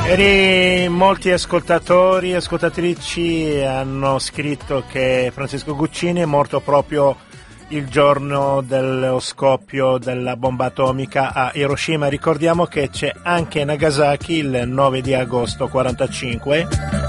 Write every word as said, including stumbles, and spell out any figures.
Ieri molti ascoltatori e ascoltatrici hanno scritto che Francesco Guccini è morto proprio il giorno dello scoppio della bomba atomica a Hiroshima. Ricordiamo che c'è anche Nagasaki il nove di agosto quarantacinque.